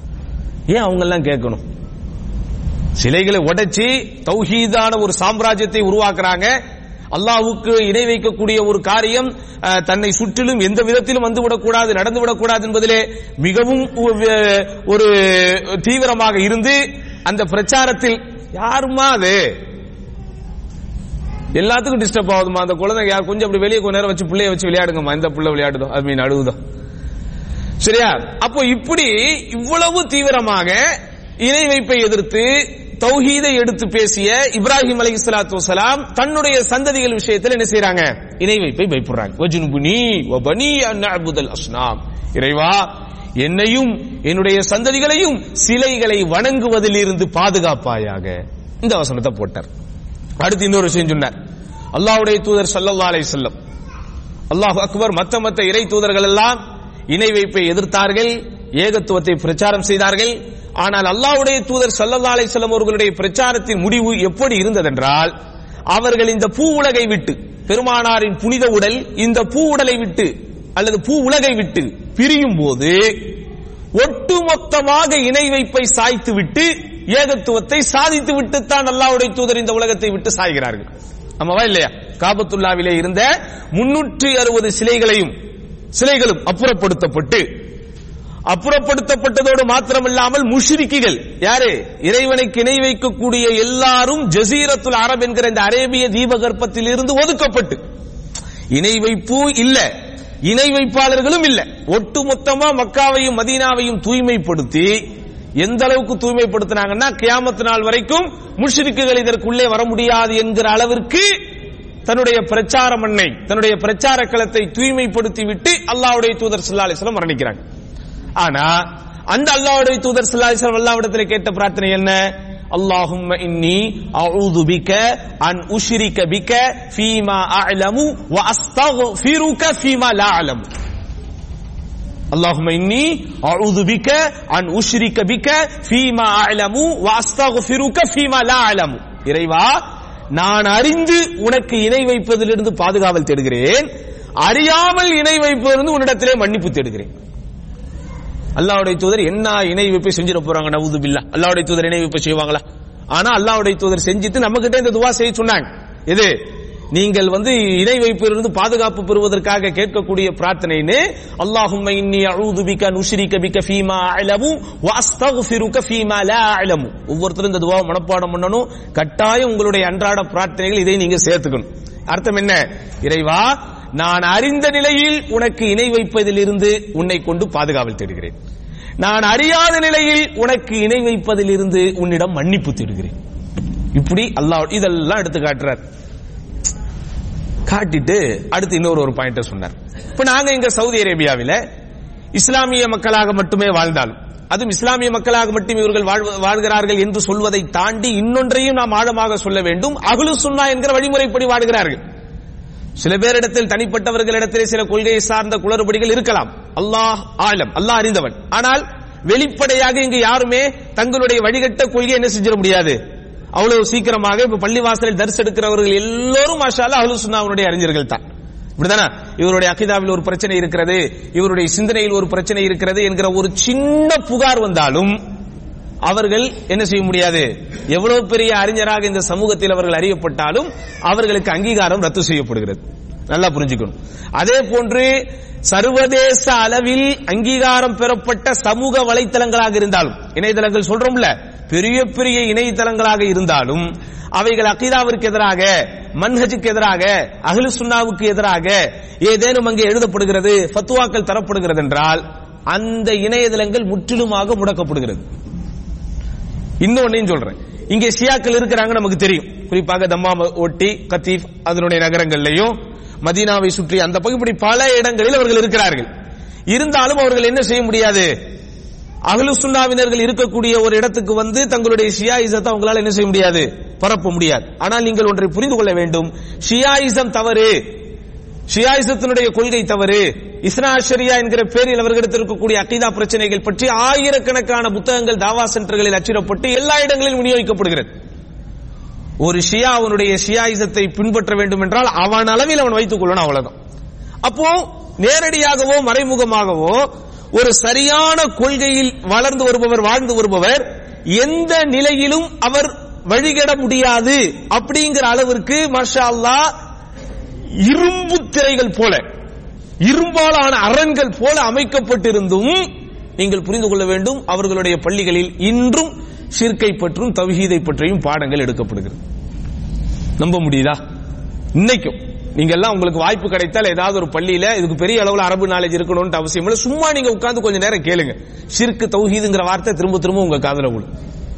ஏன் அவங்க எல்லாம் கேட்கணும்? சிலைகளை உடைச்சி தௌஹீதான ஒரு சாம்ராஜ்யத்தை உருவாக்குறாங்க. அல்லாஹ்வுக்கு இணை வைக்கக்கூடிய ஒரு காரியம் தன்னை சுற்றிலும் எந்த விதத்திலும் வந்துவிடக்கூடாது, நடந்துவிடக்கூடாது என்பதிலே மிகவும் ஒரு தீவிரமாக இருந்து அந்த பிரச்சாரத்தில் யாருமா அது எல்லாத்துக்கும் டிஸ்டர்ப் ஆகுதுமா, அந்த குழந்தை யார் கொஞ்சம் அப்படி வெளியே கொஞ்ச நேரம் வச்சு பிள்ளைய வச்சு விளையாடுங்கம்மா, இந்த பிள்ளை விளையாடுதோ அது மீன் அழுகுதோ, சரியா? அப்போ இப்படி இவ்வளவு தீவிரமாக இணை வைப்பை எதிர்த்து தௌஹீதை எடுத்து பேசிய இப்ராஹிம் அலைஹிஸ்ஸலாத்து வஸ்ஸலாம் தன்னுடைய சந்ததிகள் விஷயத்தில் என்ன செய்றாங்க, இணை வைப்பை பயப்படுறாங்க. வஜ்னுபுனி வ பனி அன் நஅபுதல் அஸ்னாம், இறைவா என்னையும் என்னுடைய சந்ததிகளையும் சிலைகளை வணங்குவதில் இருந்து பாதுகாப்பாயாக. இந்த வசனத்தை போட்டார். அடுத்து இன்னொரு விஷயம் சொன்னார், அல்லாஹ்வுடைய தூதர் ஸல்லல்லாஹு அலைஹி வஸல்லம், அல்லாஹ் அக்பர், மத்த இறை தூதர்கள் எல்லாம் இணை வைப்பை எதிர்த்தார்கள், ஏகத்துவத்தை பிரச்சாரம் செய்தார்கள். ஆனால் அல்லாஹ்வுடைய தூதர் ஸல்லல்லாஹு அலைஹி வஸல்லம் அவர்களுடைய பிரச்சாரத்தின் முடிவு எப்படி இருந்ததென்றால், அவர்கள் இந்த பூ உலகை விட்டு, பெருமானாரின் புனித உடல் இந்த பூ உடலை விட்டு அல்லது பூ உலகை விட்டு பிரியும் போது ஒட்டுமொத்தமாக இணை வைப்பை சாய்த்து விட்டு ஏகத்துவத்தை சாதித்து விட்டு தான் அல்லாஹ்வுடைய தூதர் இந்த உலகத்தை விட்டு சாய்கிறார்கள். ஆமாவா இல்லையா? காபத்துல்லாவிலே இருந்த 360 சிலைகளும் அப்புறப்படுத்தப்பட்டதோடு மாத்திரமல்லாமல் முஷ்ரிக்குகள், யாரு, இறைவனுக்கு இணை வைக்கக்கூடிய எல்லாரும் ஜசீரத்துல் அரப் என்கிற இந்த அரேபிய தீபகற்பத்தில் இருந்து ஒதுக்கப்பட்டு, இணை வைப்பு இல்ல, இணை வைப்பாளர்களும் இல்ல, ஒட்டுமொத்தமா மக்காவையும் மதீனாவையும் தூய்மைப்படுத்தி, எந்த அளவுக்கு தூய்மைப்படுத்தினாங்கன்னா கியாமத் நாள் வரைக்கும் முஷ்ரிக்குகள் இதற்குள்ளே வர முடியாது என்கிற அளவிற்கு தன்னுடைய பிரச்சார மண்ணை, தன்னுடைய பிரச்சார களத்தை தூய்மைப்படுத்தி விட்டு அல்லாஹ்வுடைய தூதர் ஸல்லல்லாஹு அலைஹி வஸல்லம் மரணிக்கிறாங்க. ஆனா அந்த அல்லாஹ்வுடைய தூதர் ஸல்லல்லாஹு அலைஹி வஸல்லம் அல்லாஹ்விடத்தில் கேட்ட பிரார்த்தனை என்ன? அல்லாஹும்ம இன்னி அஊது பிக அன் உஷ்ரிக பிக ஃபீமா அஅலமு வ அஸ்தக்ஃபிருக ஃபீமா லா அஅலம். அல்லாஹும்ம இன்னி அஊது பிக அன் உஷ்ரிக பிக ஃபீமா அஅலமு வ அஸ்தக்ஃபிருக ஃபீமா லா அஅலம். இறைவா, நான் அறிந்து உனக்கு இணை வைப்பதிலிருந்து பாதுகாவல் தேடுகிறேன், அறியாமல் இணை வைப்பதிலிருந்து உன்னிடத்திலே மன்னிப்பு தேடுகிறேன். அல்லாஹ்வுடைய தூதர் என்ன இணை வைப்பை செஞ்சிட போறாங்க? நவுது பில்லா. அல்லாஹ்வுடைய தூதர் இணை வைப்பை செய்வாங்களா? ஆனா அல்லாஹ்வுடைய தூதர் செஞ்சிட்டு நம்ம கிட்ட இந்த துஆ செய்ய சொன்னாங்க. இது நீங்கள் இணை வைப்பிலிருந்து பாதுகாப்பு பெறுவதற்காக கேட்கக்கூடிய பிரார்த்தனைன்னு, அல்லாஹும்ம இன்னி அஊது பிக அன் உஷ்ரிக பிக ஃபீமா அஅலமு வ அஸ்தக்ஃபிருக ஃபீமா லா அஅலமு. ஒவ்வொருத்தரும் இந்த துஆவை மனப்பாடம் பண்ணணும். கட்டாயம் உங்களுடைய அன்றாட பிரார்த்தனைகள் இதை நீங்க சேர்த்துக்கணும். அர்த்தம் என்ன? இறைவா, நான் அறிந்த நிலையில் உனக்கு இணை வைப்பதிலிருந்து உன்னை கொண்டு பாதுகாவல் தேடுகிறேன், நான் அறியாத நிலையில் உனக்கு இணை வைப்பதிலிருந்து உன்னிடம் மன்னிப்பு தேடுகிறேன். இப்படி அல்லாஹ் இதெல்லாம் எடுத்து காட்டுறார். காட்டிட்டு அடுத்து இன்னொரு பாயிண்ட சொன்னார். இப்ப நாங்க இங்க சவுதி அரேபியாவில் இஸ்லாமிய மக்களாக மட்டுமே வாழ்ந்தாலும், அதுவும் இஸ்லாமிய மக்களாக மட்டும் இவர்கள் வாழ்கிறார்கள் என்று சொல்வதை தாண்டி இன்னொன்றையும் நாம் ஆழமாக சொல்ல வேண்டும். அஹ்லு சுன்னா என்கிற வழிமுறைப்படி வாழ்கிறார்கள். சில பேரிடத்தில், தனிப்பட்டவர்களிடத்திலே சில கொள்கையை சார்ந்த குளறுபடிகள் இருக்கலாம். அல்லாஹ் ஆலம், அல்லாஹ் அறிந்தவன். ஆனால் வெளிப்படையாக இங்கு யாருமே தங்களுடைய வழிகட்ட கொள்கையை என்ன செஞ்சிட முடியாது அவ்வளவு சீக்கிரமாக. இப்ப பள்ளிவாசலில் தர்ஸ் எடுக்கிறவர்கள் எல்லோரும் மாஷா அல்லாஹ் அஹ்லு சுன்னாவுடைய அறிஞர்கள் தான். இப்படிதானே? இவருடைய அகீதாவில் ஒரு பிரச்சனை இருக்கிறது, இவருடைய சிந்தனையில் ஒரு பிரச்சனை இருக்கிறது என்கிற ஒரு சின்ன புகார் வந்தாலும் அவர்கள் என்ன செய்ய முடியாது. எவ்வளவு பெரிய அறிஞராக இந்த சமூகத்தில் அவர்கள் அறியப்பட்டாலும் அவர்களுக்கு அங்கீகாரம் ரத்து செய்யப்படுகிறது. நல்லா புரிஞ்சுக்கணும். அதே போன்று சர்வதேச அளவில் அங்கீகாரம் பெறப்பட்ட சமூக வலைத்தளங்களாக இருந்தாலும், இணையதளங்கள் சொல்றோம்ல, பெரிய பெரிய இணையதளங்களாக இருந்தாலும் அவைகள் அகீதாவிற்கு எதிராக, மன்ஹஜுக்கு எதிராக, அஹ்லு சுன்னாவுக்கு எதிராக ஏதேனும் அங்கே எழுதப்படுகிறது, ஃபத்வாக்கள் தரப்படுகிறது என்றால் அந்த இணையதளங்கள் முற்றிலுமாக முடக்கப்படுகிறது. இன்னொன்னையும் சொல்றேன், இங்கே ஷியாக்கள் இருக்கிறாங்க நமக்கு தெரியும். குறிப்பாக தம்மாம் ஒட்டி கத்தீப் அதனுடைய நகரங்கள்லையும் மதீனாவை சுற்றி அந்த பகுதி பல இடங்களில் அவர்கள் இருக்கிறார்கள். இருந்தாலும் அவர்கள் என்ன செய்ய முடியாது, அஹ்லு சுன்னாவினர்கள் இருக்கக்கூடிய ஒரு இடத்துக்கு வந்து தங்களுடைய ஷியாயிசத்தை அவங்களால என்ன செய்ய முடியாது, பரப்ப முடியாது. ஆனால் நீங்கள் ஒன்றை புரிந்து கொள்ள வேண்டும், ஷியாயிசம் தவறு, ஷியாயிசத்தினுடைய கொள்கை தவறு, இஸ்னா அஷரியா என்கிற பேரில் அவர்களிடத்தில் இருக்கக்கூடிய அகீதா பிரச்சனைகள் பற்றி ஆயிரக்கணக்கான புத்தகங்கள் தாவா சென்டர்களில் அச்சிடப்பட்டு எல்லா இடங்களிலும் விநியோகிக்கப்படுகிறது. ஒரு ஷியா அவனுடைய ஷியாயிசத்தை பின்பற்ற வேண்டும் என்றால் அவன் அளவில் அவன் வைத்துக் கொள்ளணும், அவ்வளவுதான். அப்போ நேரடியாகவோ மறைமுகமாகவோ ஒரு சரியான கொள்கையில் வளர்ந்து வருபவர், வாழ்ந்து வருபவர் எந்த நிலையிலும் அவர் வழிகட முடியாது அப்படிங்கிற அளவிற்கு மாஷா அல்லாஹ் இரும்பு திரைகள் போல, இரும்பாலான அரண்கள் போல அமைக்கப்பட்டிருந்தும் நீங்கள் புரிந்து கொள்ள வேண்டும், அவர்களுடைய பள்ளிகளில் இன்றும் ஷிர்கை பற்றும் தவ்ஹீதை பற்றியும் பாடங்கள் எடுக்கப்படுகிறது. நம்ப முடியுதா? இன்னைக்கும் நீங்க எல்லாம் உங்களுக்கு வாய்ப்பு கிடைத்தால் ஏதாவது ஒரு பள்ளியில, இதுக்கு பெரிய அளவுல அரபு நாலேஜ் இருக்கணும்னு அவசியம் இல்லை, சும்மா நீங்க உட்கார்ந்து கொஞ்ச நேரம் கேளுங்க, ஷிர்க் தௌஹீதுங்கிற வார்த்தை திரும்ப திரும்ப உங்க காதுல விடும்.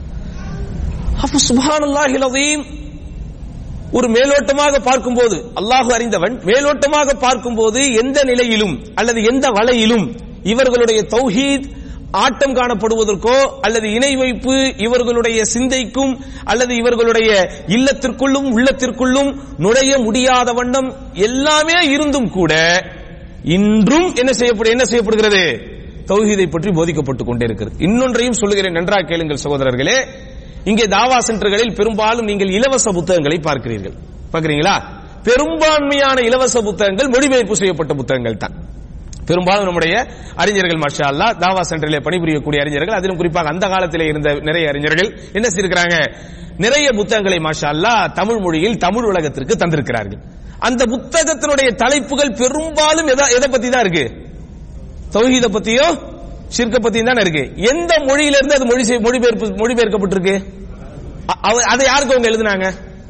அப்ப சுப்ஹானல்லாஹில் அஸீம், ஒரு மேலோட்டமாக பார்க்கும்போது அல்லாஹ் அறிந்தவன், மேலோட்டமாக பார்க்கும்போது எந்த நிலையிலும் அல்லது எந்த வலையிலும் இவர்களுடைய தௌஹீத் ஆட்டம் காணப்படுவதற்கோ அல்லது இணை வைப்பு இவர்களுடைய சிந்தைக்கும் அல்லது இவர்களுடைய இல்லத்திற்குள்ளும் உள்ளத்திற்குள்ளும் நுழைய முடியாத வண்ணம் எல்லாமே இருந்தும் கூட இன்றும் என்ன செய்யப்படுகிறது, தௌஹீதை பற்றி போதிக்கப்பட்டுக் கொண்டே இருக்கிறது. இன்னொன்றையும் சொல்லுகிறேன், நன்றாக கேளுங்கள் சகோதரர்களே. இங்கே தாவா சென்டர்களில் பெரும்பாலும் நீங்கள் இலவச புத்தகங்களை பார்க்கிறீங்களா? பெரும்பான்மையான இலவச புத்தகங்கள் மொழிபெயர்ப்பு செய்யப்பட்ட புத்தகங்கள் தான். பெரும்பாலும் நம்முடைய அறிஞர்கள் மாஷா அல்லாஹ் தாவா சென்டரிலே பணிபுரியக்கூடிய அறிஞர்கள், அதிலும் குறிப்பாக அந்த காலத்திலே இருந்த நிறைய அறிஞர்கள் என்ன செய்திருக்கிறாங்க, நிறைய புத்தகங்களை மாஷா அல்லாஹ் தமிழ் மொழியில் தமிழ் உலகத்திற்கு தந்திருக்கிறார்கள். அந்த புத்தகத்தினுடைய தலைப்புகள் பெரும்பாலும் எதை பத்தி தான் இருக்கு, தௌஹீத பத்தியோ ஷிர்க பத்தியும் தான் இருக்கு. எந்த மொழியிலிருந்து அது மொழிபெயர்க்கப்பட்டிருக்கு, அதை யாருக்கு அவங்க எழுதினாங்க,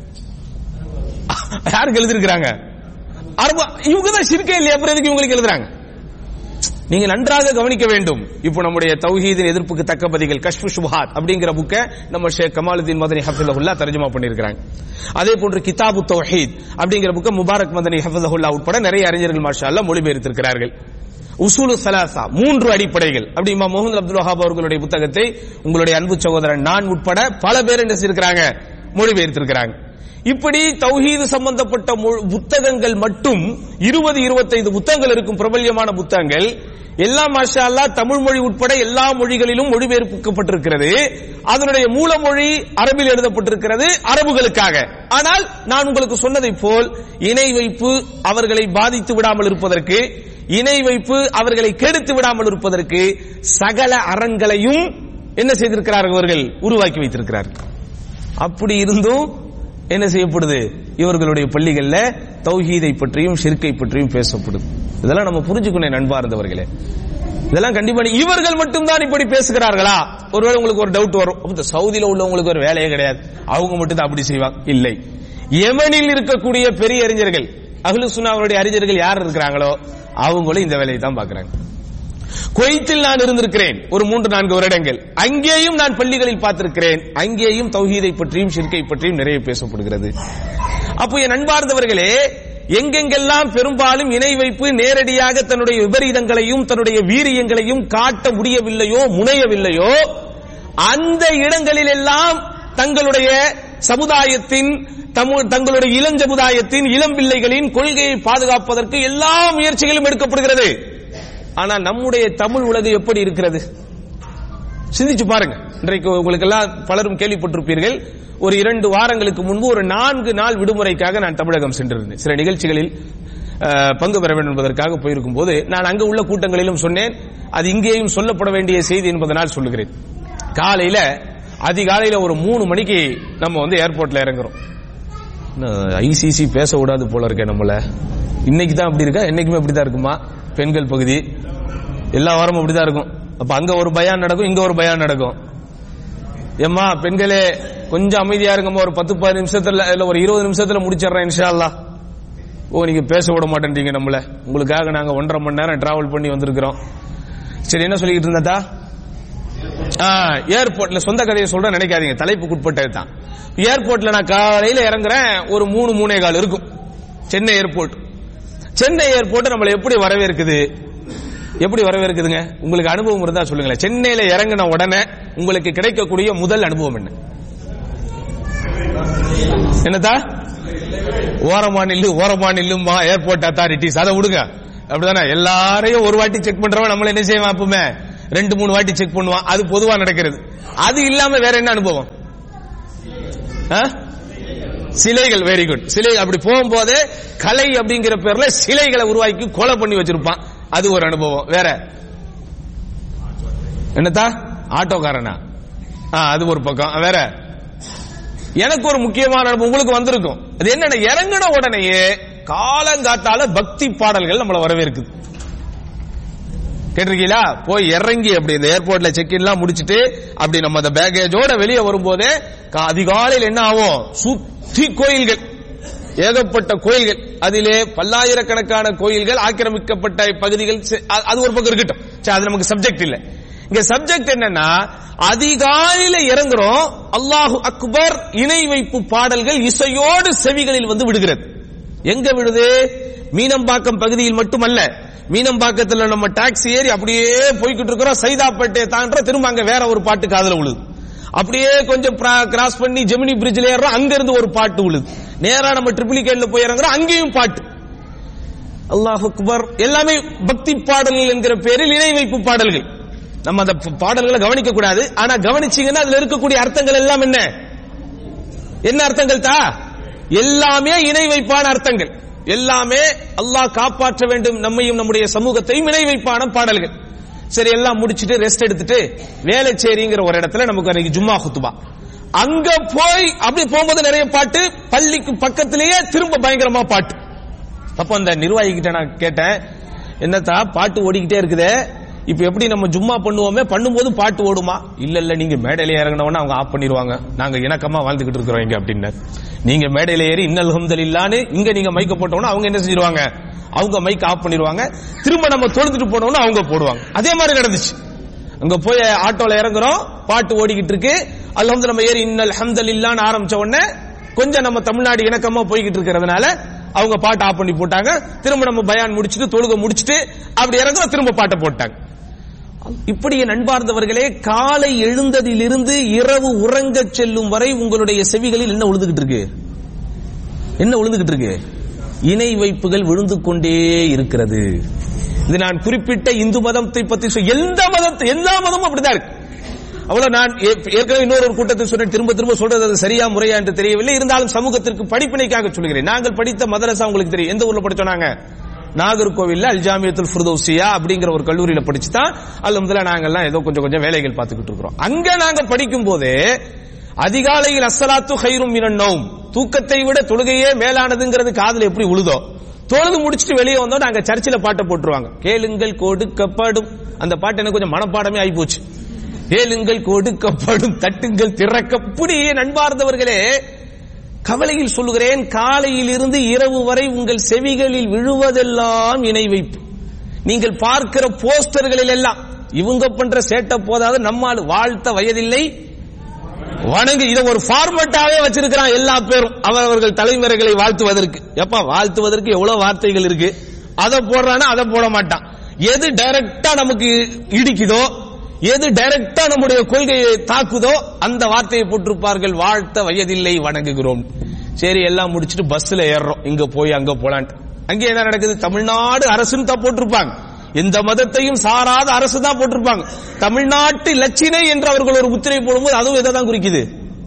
யாருக்கு எழுதிருக்கிறாங்க, இவங்க தான் ஷிர்கே இல்லையா, அப்புறம் எதுக்கு இவங்களுக்கு எழுதுறாங்க? நீங்க நன்றாக கவனிக்க வேண்டும். இப்போ நம்முடைய தௌஹீதின் எதிர்ப்புக்கு தக்க பதிகள் கஷ்ஃபு ஷுபஹாத் அப்படிங்கிற புக்க நம்ம ஷேக் கமாலுதீன் மதனி ஹஃபிஸஹுல்லாஹ் தர்ஜுமா பண்ணியிருக்காங்க. அதே போன்று கிதாபு தௌஹீத் அப்படிங்கிற புக்க முபாரக் மதனி ஹஃபிஸஹுல்லாஹ் உட்பட நிறைய அறிஞர்கள் மாஷா அல்லாஹ் மொழிபெயர்த்திருக்கிறார்கள். உசூலு ஸலாஸா, 3 அடிப்படைகள் அப்படி இமாம் முஹம்மது அப்துல் வஹாப் அவர்களுடைய புத்தகத்தை உங்களுடைய அன்பு சகோதரன் நான் உட்பட பல பேர் என்ன செய்திருக்கிறாங்க, மொழிபெயர்த்திருக்கிறாங்க. இப்படி தௌஹீது சம்பந்தப்பட்ட புத்தகங்கள் மட்டும் 20-25 புத்தகங்கள் இருக்கும், பிரபல்யமான புத்தகங்கள் எல்லாம் மாஷா அல்லாஹ் தமிழ் மொழி உட்பட எல்லா மொழிகளிலும் மொழிபெயர்க்கப்பட்டிருக்கிறது. அதனுடைய மூலமொழி அரபில் எழுதப்பட்டிருக்கிறது, அரபுகளுக்காக. ஆனால் நான் உங்களுக்கு சொன்னதை போல் இணை வைப்பு அவர்களை பாதித்து விடாமல் இருப்பதற்கு, இணை வைப்பு அவர்களை கெடுத்து விடாமல் இருப்பதற்கு சகல அரண்களையும் என்ன செய்திருக்கிறார்கள், அவர்கள் உருவாக்கி வைத்திருக்கிறார்கள். அப்படி இருந்தும் என்ன செய்யப்படுது, இவர்களுடைய பள்ளிகள்ல தௌஹீதை பற்றியும் ஷிர்கை பற்றியும் பேசப்படுது. இதெல்லாம் நம்ம புரிஞ்சுக்கணும் நண்பார்ந்தவர்களே. இதெல்லாம் கண்டிப்பா இவர்கள் மட்டும்தான் இப்படி பேசுகிறார்களா? ஒருவேளை உங்களுக்கு ஒரு டவுட் வரும், சவுதியில உள்ளவங்களுக்கு ஒரு வேலையே கிடையாது, அவங்க மட்டும் தான் அப்படி செய்வாங்க. இல்லை, யமனில் இருக்கக்கூடிய பெரிய அறிஞர்கள், அஹ்லு சுன்னாவுடைய அறிஞர்கள் யார் இருக்கிறாங்களோ அவங்களும் இந்த வேலையை தான் பார்க்கிறாங்க. குவைத்தில் நான் இருந்திருக்கிறேன் ஒரு 3-4 வருடங்கள், அங்கேயும் நான் பள்ளிகளில் பார்த்திருக்கிறேன், அங்கேயும் தௌஹீதை பற்றியும் ஷிர்கை பற்றியும் நிறைய பேசப்படுகிறது. அப்போ என் அன்பார்ந்தவர்களே, எங்கெங்கெல்லாம் பெரும்பாலும் இணை வைப்பு நேரடியாக தன்னுடைய விபரீதங்களையும் தன்னுடைய வீரியங்களையும் காட்ட முடியவில்லையோ முனையவில்லையோ அந்த இடங்களில் எல்லாம் தங்களுடைய சமுதாயத்தின் தங்களுடைய இளம் சமுதாயத்தின் இளம் பிள்ளைகளின் கொள்கையை பாதுகாப்பதற்கு எல்லா முயற்சிகளும் எடுக்கப்படுகிறது. ஆனால் நம்முடைய தமிழ் உலகம் எப்படி இருக்கிறது சிந்திச்சு பாருங்க. இன்றைக்கு உங்களுக்கு எல்லாம் பலரும் கேள்விப்பட்டிருப்பீர்கள், ஒரு 2 வாரங்களுக்கு முன்பு ஒரு 4 நாள் விடுமுறைக்காக நான் தமிழகம் சென்றிருந்தேன். சில நிகழ்ச்சிகளில் பங்கு பெற வேண்டும் என்பதற்காக போயிருக்கும் போது நான் அங்கு உள்ள கூட்டங்களிலும் சொன்னேன், அது இங்கேயும் சொல்லப்பட வேண்டிய செய்தி என்பதனால் சொல்லுகிறேன். காலையில அதிகாலையில ஒரு 3 மணிக்கு நம்ம ஏர்போர்ட்ல இறங்குறோம். ஐசிசி பேச விடாது போல இருக்க நம்மள. இன்னைக்கு தான் அப்படி இருக்கா? என்னைக்குமே அப்படிதான் இருக்குமா? பெண்கள் பகுதி எல்லா வாரமும் அப்படிதான் இருக்கும். அப்ப அங்க ஒரு பயான் நடக்கும், இங்க ஒரு பயான் நடக்கும். ஏம்மா பெண்களே கொஞ்சம் அமைதியா இருங்கம்மா, ஒரு 10-15 நிமிஷத்துல இல்ல ஒரு 20 நிமிஷத்துல முடிச்சிடறேன் இன்ஷா அல்லாஹ். நீங்க பேச விட மாட்டேன்றீங்க நம்மள. உங்களுக்காக நாங்க 1.5 மணி நேரம் டிராவல் பண்ணி வந்திருக்கிறோம். சரி, என்ன சொல்லிக்கிட்டு இருந்தா? ஏர்போர்ட்ல சொந்த கதையை சொல்ற நினைக்காதீங்க, தலைப்புக்குட்பட்டது தான். ஏர்போர்ட்ல நான் காலையில இறங்குறேன், ஒரு 3-3:15 இருக்கும். சென்னை ஏர்போர்ட். சென்னை ஏர்போர்ட் நம்மள எப்படி வரவேற்குதுங்க? உங்களுக்கு அனுபவம் இருந்தா சொல்லுங்களேன். சென்னையில இறங்கின உடனே உங்களுக்கு கிடைக்கக்கூடிய முதல் அனுபவம் என்னதா? ஓரமா நில்லுமா ஏர்போர்ட் அத்தாரிட்டிஸ், அதை விடுங்க. அப்படிதானே? எல்லாரையும் ஒரு வாட்டி செக் பண்றவன் நம்மள என்ன செய்வான்? அப்பவுமே 2-3 வாட்டி செக் பண்ணுவான். அது பொதுவா நடக்கிறது. அது இல்லாம வேற என்ன அனுபவம்? சிலைகள். Very good. சிலை. அப்படி போகும்போது கலை அப்படிங்கிற பேர்ல சிலைகளை உருவாக்கி கொலை பண்ணி வச்சிருப்பான். அது ஒரு அனுபவம். வேற என்னதா? ஆட்டோக்காரனா? அது ஒரு பக்கம். வேற எனக்கு ஒரு முக்கியமான அனுபவம் உங்களுக்கு வந்திருக்கும். அது என்னன்னா, இறங்கின உடனேயே காலங்காத்தால பக்தி பாடல்கள் நம்மள வரவேற்குது. கேட்டிருக்கீங்களா? போய் இறங்கி அப்படி இந்த ஏர்போர்ட்ல செக் இன்லாம் முடிச்சிட்டு அப்படி நம்ம அந்த பேகேஜோட வெளியே வரும்போதே அதிகாலையில் என்ன ஆகும்? சுத்தி கோயில்கள், ஏகப்பட்ட கோயில்கள், அதிலே பல்லாயிரக்கணக்கான கோயில்கள், ஆக்கிரமிக்கப்பட்ட பகுதிகள். அது ஒரு பக்கம் இருக்கட்டும், அது நமக்கு சப்ஜெக்ட் இல்ல. இங்க சப்ஜெக்ட் என்னன்னா, அதிகாலையில இறங்குறோம், அல்லாஹு அக்பர் இணை வைப்பு பாடல்கள் இசையோடு செவிகளில் விடுகிறது. எங்க விடுது? மீனம்பாக்கம் பகுதியில் மட்டுமல்ல, மீனம்பாக்கத்துல நம்ம டாக்ஸி ஏறி அப்படியே போய்கிட்டு இருக்கிறோம், சைதாப்பேட்டை தாண்ட திரும்ப அங்க வேற ஒரு பாட்டு காதுல விழுது. அப்படியே கொஞ்சம் கிராஸ் பண்ணி ஜெமினி பிரிட்ஜ்ல ஏறோம், அங்க இருந்து ஒரு பாட்டு விழுது. நேரா நம்ம ட்ரிபிளிகேட்ல போய் இறங்குறோம், அங்கேயும் பாட்டு. அல்லாஹ் அக்பர். எல்லாமே பக்தி பாடல்கள் என்கிற பேரில் இணை வைப்பு பாடல்கள். நம்ம அந்த பாடல்களை கவனிக்க கூடாது. ஆனா கவனிச்சீங்கன்னா அதுல இருக்கக்கூடிய அர்த்தங்கள் எல்லாம் என்ன அர்த்தங்கள் தா? எல்லாமே இணை வைப்பான அர்த்தங்கள். எல்லாமே அல்லாஹ் காப்பாற்ற வேண்டும் நம்மையும் நம்முடைய சமூகத்தையும் இணை வைப்பான பாடல்கள். சரி, எல்லாம் முடிச்சிட்டு ரெஸ்ட் எடுத்துட்டு வேலைச்சேரிங்கிற ஒரு இடத்துல நமக்கு அன்னைக்கு ஜும்மா குத்துபா. அங்க போய் அப்படி போகும்போது நிறைய பாட்டு, பள்ளிக்கு பக்கத்திலேயே திரும்ப பயங்கரமா பாட்டு. அப்ப அந்த நிர்வாகி கிட்ட நான் கேட்டேன், என்னத்தா பாட்டு ஓடிக்கிட்டே இருக்குதே, இப்ப எப்படி நம்ம ஜும்மா பண்ணுவோமே, பண்ணும்போது பாட்டு ஓடுமா? இல்ல நீங்க மேடையில இறங்கினவன அவங்க ஆஃப் பண்ணிடுவாங்க, நாங்க இணக்கமா வாழ்ந்துகிட்டு இருக்கிறோம் இங்க அப்படின்னு. நீங்க மேடையில ஏறி இன்னல் ஹம்துலில்லாஹ்னு இங்க நீங்க மைக்க போட்டோம்னா அவங்க என்ன செஞ்சிருவாங்க? அவங்க மைக் ஆஃப் பண்ணிடுவாங்க. திரும்ப நம்ம தொழுதுட்டு போனோம்னா அவங்க போடுவாங்க. அதே மாதிரி நடந்துச்சு. அங்க போய் ஆட்டோல இறங்குறோம், பாட்டு ஓடிக்கிட்டு இருக்கு. அல்ஹம்துலில்லாஹ் நம்ம ஏறி இன்னல் ஹம்துலில்லாஹ்னு ஆரம்பிச்ச உடனே கொஞ்சம் நம்ம தமிழ்நாடு இணக்கமா போய்கிட்டு இருக்கிறதுனால அவங்க பாட்டு ஆஃப் பண்ணி போட்டாங்க. திரும்ப நம்ம பயான் முடிச்சிட்டு தொழுகை முடிச்சிட்டு அப்படி இறங்குறோம், திரும்ப பாட்டை போட்டாங்க. இப்படி நண்பார்ந்தவர்களே, காலை எழுந்ததிலிருந்து இரவு உறங்க செல்லும் வரை உங்களுடைய செவிகளில் என்ன விழுந்துகிட்டு இருக்கு? இணை வைப்புகள் விழுந்து கொண்டே இருக்கிறது. இது நான் குறிப்பிட்ட இந்து மதத்தை பத்தி எல்லா மதமும் அப்படிதான் இருக்கு. அவ்வளவு நான் ஏற்கனவே இன்னொரு கூட்டத்தில் சொன்னேன், திரும்ப சொல்றது அது சரியா முறையா என்று தெரியவில்லை. இருந்தாலும் சமூகத்திற்கு படிப்பினைக்காக சொல்கிறேன். நாங்கள் படித்த மதரசா உங்களுக்கு தெரியும். எந்த ஊர்ல படிச்சோம்? நாங்க நாகர்கோவில்ல அல் ஜாமியத்துல் ஃபிர்தௌசியா அப்படிங்கிற ஒரு கல்லூரியில படிச்சுதான் அல்ஹம்துலில்லாஹ் நாங்கெல்லாம் ஏதோ கொஞ்சம் வேலைகள் பார்த்துக்கிட்டு இருக்கிறோம். அங்க நாங்க படிக்கும் போது அதிகாலையில் அஸ்ஸலாத்து கைரும் மினன் நௌம், தூக்கத்தை விட தொழுகையே மேலானதுங்கிறது காதுல எப்படி உழுதோ, தொழுது முடிச்சுட்டு வெளியே வந்தோம், நாங்க சர்ச்சில் பாட்டை போட்டுருவாங்க. கேளுங்கள் கொடுக்கப்படும். அந்த பாட்டு எனக்கு கொஞ்சம் மனப்பாடமே ஆகி போச்சு. கேளுங்கள் கொடுக்கப்படும், தட்டுங்கள் திறக்க. இப்படி நண்பார்ந்தவர்களே, கவலையில் சொல்லுகிறேன், காலையில் இருந்து இரவு வரை உங்கள் செவிகளில் விழுவதெல்லாம் இணை வைப்பு. நீங்கள் பார்க்கிற போஸ்டர்களில் எல்லாம் இவங்க பண்ற சேட்டை போதாது, நம்மால் வாழ்த்த வயதில்லை வணங்கு. இதை ஒரு ஃபார்மட்டாவே வச்சிருக்கிறான் எல்லா பேரும் அவர்கள் தலைமுறைகளை வாழ்த்துவதற்கு. எப்ப வாழ்த்துவதற்கு எவ்வளவு வார்த்தைகள் இருக்கு, அதை போடுறானா அதை போட மாட்டான். எது டைரக்டா நமக்கு இடிக்குதோ, எது டைரக்டா நம்முடைய கொள்கையை தாக்குதோ அந்த வார்த்தையை போட்டிருப்பார்கள். வாழ்த்த வயதில்லை வணங்குகிறோம். சரி, எல்லாம் முடிச்சுட்டு பஸ்ல ஏறுறோம், இங்க போய் அங்க போலான்ட்டு. அங்கே என்ன நடக்குது? தமிழ்நாடு அரசுன்னு தான் போட்டிருப்பாங்க. எந்த மதத்தையும் சாராத அரசு தான் போட்டிருப்பாங்க. தமிழ்நாட்டு இலச்சினை என்று அவர்கள் ஒரு முத்திரை போடும்போது அதுவும் இதை தான் குறிக்குது,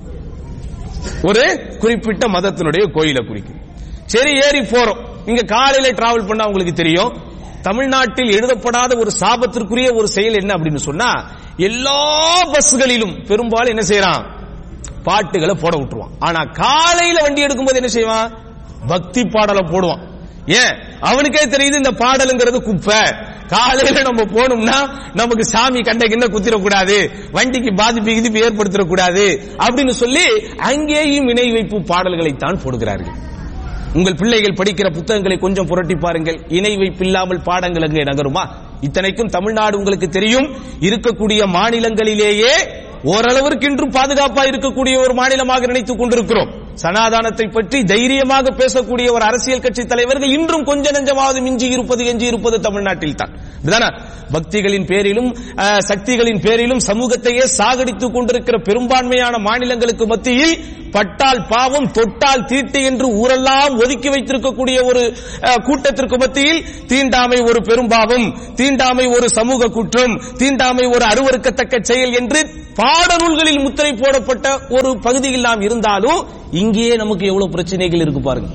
ஒரு குறிப்பிட்ட மதத்தினுடைய கோயிலை குறிக்குது. சரி, ஏறி போறோம். இங்க காலையில டிராவல் பண்ணா உங்களுக்கு தெரியும், தமிழ்நாட்டில் எழுதப்படாத ஒரு சாபத்திற்குரிய ஒரு செயல் என்ன அப்படின்னு சொன்னா, எல்லா பஸ்களிலும் பெரும்பாலும் என்ன செய்யறான், பாட்டுகளை போட விட்டுருவான். ஆனா காலையில வண்டி எடுக்கும்போது என்ன செய்வான், பக்தி பாடலை போடுவான். ஏன்? அவனுக்கே தெரியுது இந்த பாடலுங்கிறது குப்பை. காலையில நம்ம போனோம்னா நமக்கு சாமி கண்ட கிண்ண குத்திரக்கூடாது, வண்டிக்கு பாதிப்பு ஏற்படுத்திடக்கூடாது அப்படின்னு சொல்லி அங்கேயும் இணை வைப்பு பாடல்களைத்தான் போடுகிறார்கள். உங்கள் பிள்ளைகள் படிக்கிற புத்தகங்களை கொஞ்சம் புரட்டி பாருங்கள். இணை வைப்பு இல்லாமல் பாடங்கள் அங்கே நகருமா? இத்தனைக்கும் தமிழ்நாடு உங்களுக்கு தெரியும், இருக்கக்கூடிய மாநிலங்களிலேயே ஓரளவிற்கு இன்றும் பாதுகாப்பாக இருக்கக்கூடிய ஒரு மாநிலமாக நினைத்துக் கொண்டிருக்கிறோம். சனாதானத்தை பற்றி தைரியமாக பேசக்கூடிய ஒரு அரசியல் கட்சி தலைவர்கள் இன்றும் கொஞ்ச நெஞ்சமாவது எஞ்சி இருப்பது தமிழ்நாட்டில் தான். பக்திகளின் பேரிலும் சக்திகளின் பேரிலும் சமூகத்தையே சாகடித்துக் கொண்டிருக்கிற பெரும்பான்மையான மாநிலங்களுக்கு மத்தியில் பட்டால் பாவம் தொட்டால் தீட்டு என்று ஊரெல்லாம் ஒதுக்கி வைத்திருக்கக்கூடிய ஒரு கூட்டத்திற்கு மத்தியில் தீண்டாமை ஒரு பெரும்பாவம், தீண்டாமை ஒரு சமூக குற்றம், தீண்டாமை ஒரு அருவருக்கத்தக்க செயல் என்று பாடநூல்களில் முத்திரை போடப்பட்ட ஒரு பகுதியில் நாம் இருந்தாலும் இங்கேயே நமக்கு எவ்வளவு பிரச்சனைகள் இருக்கு பாருங்க.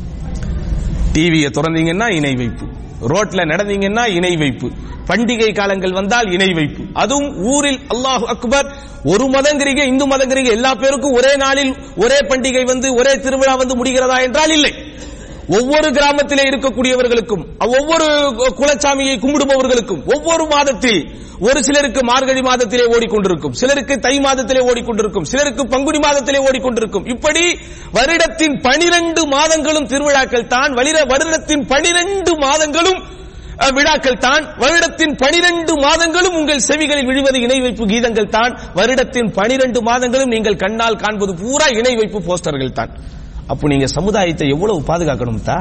டிவியை திறந்தீங்கன்னா இணை வைப்பு, ரோட்ல நடந்தீங்கன்னா இணை வைப்பு, பண்டிகை காலங்கள் வந்தால் இணை வைப்பு. அதுவும் ஊரில் அல்லாஹ் அக்பர், ஒரு மதங்கிறீங்க இந்து மதங்கிறீங்க, எல்லா பேருக்கும் ஒரே நாளில் ஒரே பண்டிகை வந்து ஒரே திருவிழா வந்து முடிகிறதா என்றால் இல்லை. ஒவ்வொரு கிராமத்திலே இருக்கக்கூடியவர்களுக்கும், ஒவ்வொரு குலச்சாமியை கும்பிடுபவர்களுக்கும் ஒவ்வொரு மாதத்தில், ஒரு சிலருக்கு மார்கழி மாதத்திலே ஓடிக்கொண்டிருக்கும், சிலருக்கு தை மாதத்திலே ஓடிக்கொண்டிருக்கும், சிலருக்கு பங்குனி மாதத்திலே ஓடிக்கொண்டிருக்கும். இப்படி வருடத்தின் 12 மாதங்களும் திருவிழாக்கள் தான், வருடத்தின் 12 மாதங்களும் விழாக்கள் தான், வருடத்தின் 12 மாதங்களும் உங்கள் செவிகளில் விழுவது இணை வைப்பு கீதங்கள் தான், வருடத்தின் 12 மாதங்களும் நீங்கள் கண்ணால் காண்பது பூரா இணை வைப்பு போஸ்டர்கள் தான். அப்போ நீங்க சமுதாயத்தை எவ்வளவு பாதுகாக்கணும் தா?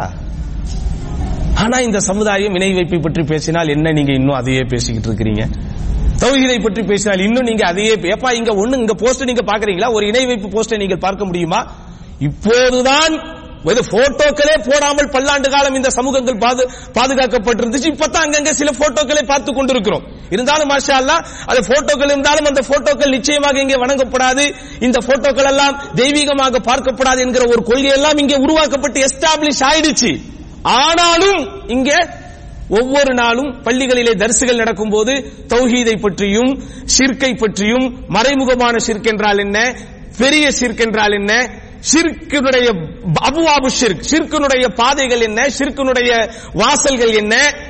ஆனா இந்த சமுதாயம் இணை வைப்பை பற்றி பேசினால் என்ன, நீங்க இன்னும் அதையே பேசிக்கிட்டு இருக்கிறீங்க. தௌஹீதை பற்றி பேசினால் இன்னும் நீங்க அதையே, ஏப்பா இங்க ஒண்ணு இங்க போஸ்டர் நீங்க பாக்குறீங்களா? ஒரு இணை வைப்பு போஸ்டர் நீங்கள் பார்க்க முடியுமா? இப்போதுதான் போட்டோக்களே போடாமல் பல்லாண்டு காலம் இந்த சமூகங்கள் பாதுகாக்கப்பட்டிருந்துச்சு. இப்பதான் அங்கங்க சில போட்டோக்களை பார்த்து கொண்டிருக்கிறோம். இருந்தாலும் மாஷா அல்லாஹ், அந்த போட்டோக்கள் இருந்தாலும் அந்த போட்டோக்கள் நிச்சயமாக இங்கே வணங்கப்படாது, இந்த போட்டோக்கள் எல்லாம் தெய்வீகமாக பார்க்கப்படாது என்கிற ஒரு கொள்கை எல்லாம் இங்கே உருவாக்கப்பட்டு எஸ்டாப்ளிஷ் ஆயிடுச்சு. ஆனாலும் இங்கே ஒவ்வொரு நாளும் பள்ளிகளிலே தர்சுகள் நடக்கும் போது தௌஹீதை பற்றியும் ஷிர்கை பற்றியும், மறைமுகமான ஷிர்க் என்றால் என்ன, பெரிய ஷிர்க் என்றால் என்ன, ஷிர்க்குடைய அபுவாபு ஷிர்க், ஷிர்க்குடைய பாதைகள் என்ன, ஷிர்க்குடைய வாசல்கள் என்ன,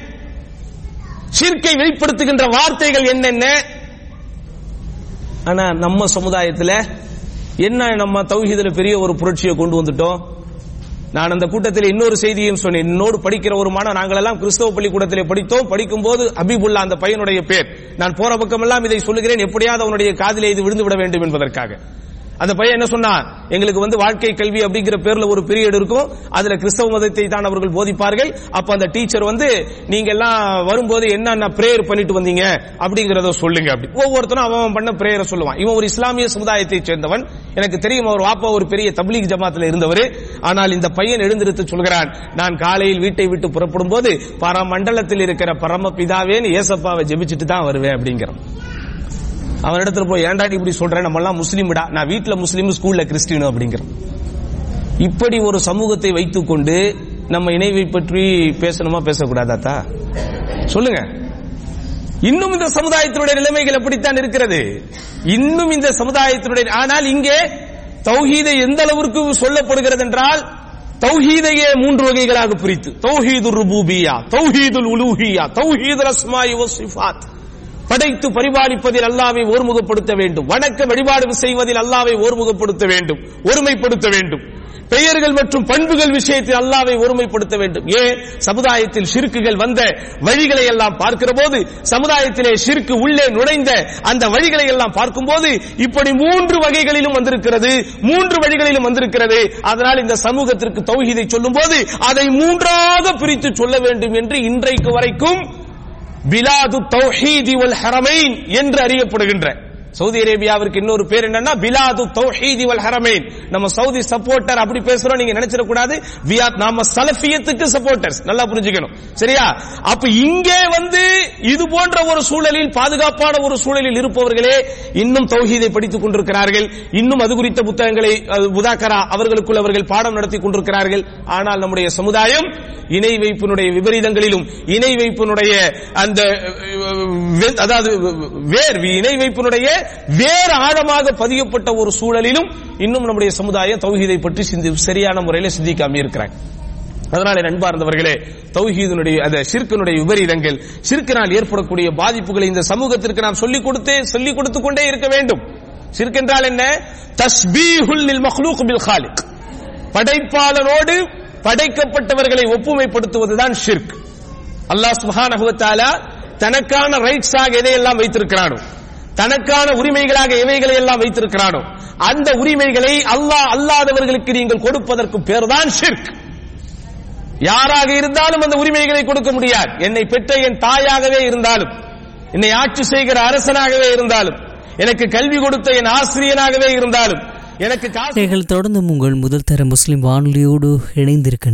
ஷிர்க்கை வெளிப்படுத்துகின்ற வார்த்தைகள் என்னென்ன. ஆனா நம்ம சமுதாயத்தில் என்ன, நம்ம தௌஹீதுல பெரிய ஒரு புரட்சியை கொண்டு வந்துட்டோம். நான் அந்த கூட்டத்தில் இன்னொரு செய்தியும் சொன்னேன். என்னோடு படிக்கிற ஒரு மாணவன், நாங்கள் எல்லாம் கிறிஸ்தவ பள்ளிக்கூடத்திலே படித்தோம். படிக்கும்போது ஹபீபுல்லா அந்த பையனுடைய பேர், நான் போற பக்கமெல்லாம் இதை சொல்லுகிறேன், எப்படியாவது அவனுடைய காதிலே இது விழுந்து விட வேண்டும் என்பதற்காக. அந்த பையன் என்ன சொன்னா, எங்களுக்கு வாழ்க்கை கல்வி அப்படிங்கிற பேர்ல ஒரு பீரியட் இருக்கும், அதுல கிறிஸ்தவ மதத்தை தான் அவர்கள் போதிப்பார்கள். அப்ப அந்த டீச்சர் நீங்க எல்லாம் வரும்போது என்ன பிரேயர் பண்ணிட்டு வந்தீங்க அப்படிங்கறத சொல்லுங்க அப்படி. ஒவ்வொருத்தரும் அவன் பண்ண பிரேயரை சொல்லுவான். இவன் ஒரு இஸ்லாமிய சமுதாயத்தை சேர்ந்தவன், எனக்கு தெரியும், அவர் வாப்பா ஒரு பெரிய தப்லீக் ஜமாத்துல இருந்தவர். ஆனால் இந்த பையன் எழுந்திருத்து சொல்கிறான், நான் காலையில் வீட்டை விட்டு புறப்படும் போது பரமண்டலத்தில் இருக்கிற பரமபிதாவேன்னு ஏசப்பாவை ஜெபிச்சுட்டு தான் வருவேன் அப்படிங்கிறான். அவனிடத்துல போய், ஏன்டா இப்படி சொல்றேன், நம்ம எல்லாம் முஸ்லீம்டா, நான் வீட்டுல முஸ்லீம் ஸ்கூல்ல கிறிஸ்டியனும் அப்படிங்கிறான். இப்படி ஒரு சமூகத்தை வைத்துக் கொண்டு நம்ம இணைவை பற்றி பேசணுமா பேசக்கூடாதா சொல்லுங்க? இன்னும் இந்த சமுதாயத்தினுடைய நிலைமைகள் எப்படித்தான் இருக்கிறது, இன்னும் இந்த சமுதாயத்தினுடைய. ஆனால் இங்கே தௌஹீதை எந்த அளவிற்கு சொல்லப்படுகிறது என்றால், தௌஹீதையே 3 வகைகளாக பிரித்து, தௌஹீதுர் ருபூபிய்யா, தௌஹீதுல் உலூஹிய்யா, தௌஹீதுல் அஸ்மாஇ வஸ் சிஃபாத். படைத்து பரிபாலிப்பதில் அல்லாஹ்வை ஒருமுகப்படுத்த வேண்டும், வணக்க வழிபாடு செய்வதில் அல்லாஹ்வை ஒருமுகப்படுத்த வேண்டும், ஒருமைப்படுத்த வேண்டும். பெயர்கள் மற்றும் பண்புகள் விஷயத்தில் அல்லாஹ்வை ஒருமைப்படுத்த வேண்டும். ஏன் சமுதாயத்தில் ஷிர்க்குகள் வந்த வழிகளை எல்லாம் பார்க்கிற போது, சமுதாயத்திலே ஷிர்க்கு உள்ளே நுழைந்த அந்த வழிகளை எல்லாம் பார்க்கும்போது இப்படி 3 வகைகளிலும் வந்திருக்கிறது, 3 வழிகளிலும் வந்திருக்கிறது. அதனால் இந்த சமூகத்திற்கு தௌஹீதை சொல்லும் போது அதை 3ஆக பிரித்து சொல்ல வேண்டும் என்று இன்றைக்கு வரைக்கும் பிலாது தௌஹீதி வல் ஹரமைன் என்று அறியப்படுகின்ற சவுதி அரேபியாவிற்கு இன்னொரு பேர் என்னன்னா பிலாது தௌஹீதி வல் ஹரமைன். நம்ம சவுதி சப்போர்ட்டர் அப்படி பேசுறோம் நீங்க நினைச்சிட கூடாது. நாம சலஃபியத்துக்கு சப்போர்ட்டர்ஸ், நல்லா புரிஞ்சுக்கணும், சரியா? அப்ப இங்கே இது போன்ற ஒரு சூழலில், பாதுகாப்பான ஒரு சூழலில் இருப்பவர்களே இன்னும் தௌஹீதை படித்துக் கொண்டிருக்கிறார்கள். இன்னும் அது குறித்த புத்தகங்களை முதாக்கரா அவர்களுக்குள் அவர்கள் பாடம் நடத்தி கொண்டிருக்கிறார்கள். ஆனால் நம்முடைய சமுதாயம் இணை வைப்பினுடைய விபரீதங்களிலும், இணை வைப்பினுடைய அந்த அதாவது இணை வைப்பினுடைய வேறு ஆழமாக பதியப்பட்ட ஒரு சூழலிலும் இன்னும் நம்முடைய சமுதாயம் தௌஹீதை பற்றி சரியான முறையில் சிந்திக்காம இருக்கிறாங்க. அதனால அன்பார்ந்தவர்களே, தௌஹீதினுடைய அந்த ஷிர்க்கினுடைய விபரீதங்கள், ஷிர்க்கினால் ஏற்படக்கூடிய பாதிப்புகளை இந்த சமூகத்திற்கு நாம் சொல்லிக் கொடுத்து கொண்டே இருக்க வேண்டும். ஷிர்க் என்றால் என்ன? தஸ்பீஹுல் லில் மக்லூக் பில் காலிக், படைப்பாளனோடு படைக்கப்பட்டவர்களை ஒப்புமைப்படுத்துவதுதான் ஷிர்க். அல்லாஹ் சுப்ஹானஹு வ தஆலா தனக்கான ரைட்ஸாக எதையெல்லாம் வைத்திருக்கிறானோ, தனக்கான உரிமைகளாக எவைகளை எல்லாம் வைத்திருக்கிறானோ, அந்த உரிமைகளை அல்லாஹ் அல்லாதவர்களுக்கு நீங்கள் கொடுப்பதற்கு பேர்தான் ஷிர்க். யாராக இருந்தாலும் அந்த உரிமைகளை கொடுக்க முடியாது. என்னை பெற்ற என் தாயாகவே இருந்தாலும், என்னை ஆட்சி செய்கிற அரசனாகவே இருந்தாலும், எனக்கு கல்வி கொடுத்த என் ஆசிரியனாகவே இருந்தாலும், எனக்கு தொடர்ந்து உங்கள் முதல் தர முஸ்லிம் வானொலியோடு இணைந்திருக்கின்ற